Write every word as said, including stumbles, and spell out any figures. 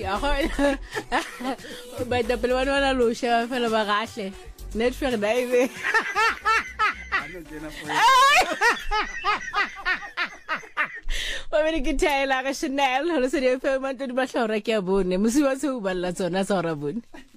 ba da pele wana wana lo sha fela ba gahle network dive ba bere ke thaela ga Chanel ho se di fe mantodi ba hlora ke a bone musiwa se o balla tsona sa ra bone